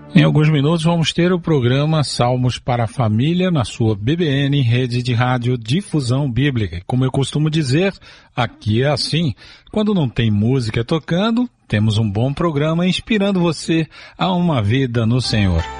Em alguns minutos vamos ter o programa Salmos para a Família na sua BBN, Rede de Rádio Difusão Bíblica. Como eu costumo dizer, aqui é assim. Quando não tem música tocando, temos um bom programa inspirando você a uma vida no Senhor.